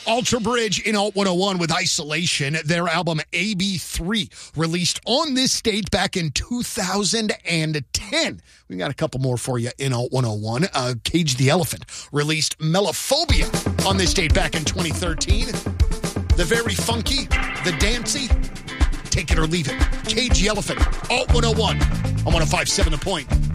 Alter Bridge in Alt 101 with Isolation. Their album AB3 released on this stage back in 2010. We got a couple more for you in Alt 101. Cage the Elephant released Melophobia on this date back in 2013. The very funky, the dancey, take it or leave it. Cage the Elephant, Alt 101 on 105.7 The Point.